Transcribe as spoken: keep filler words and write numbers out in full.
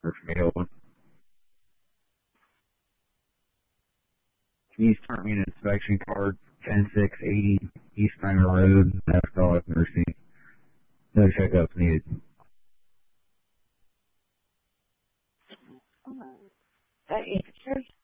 number for me to hold. Can you start me an inspection card, ten six eighty East Niner Road? That's all I've ever seen. No checkups needed. That answers